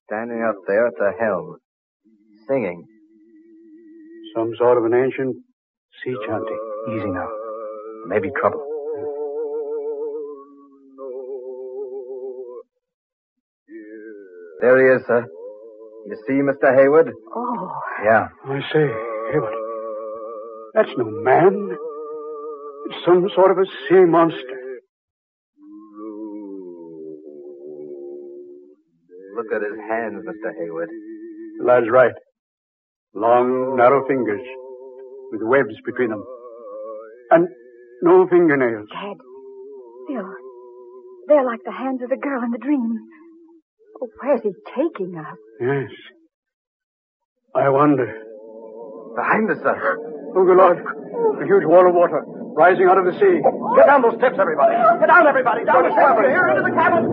Standing up there at the helm, singing. Some sort of an ancient sea chanting. Easy now. Maybe trouble. There he is, sir. You see Mr. Hayward? Oh. Yeah. I say, Hayward. That's no man. It's some sort of a sea monster. Look at his hands, Mr. Hayward. The lad's right. Long, narrow fingers with webs between them. And no fingernails. Dad, they're like the hands of the girl in the dream. Oh, where's he taking us? Yes. I wonder. Behind us, sir. Oh, good Lord. A huge wall of water rising out of the sea. Get down those steps, everybody. Get down, everybody. Down the steps. Here, into the cabin.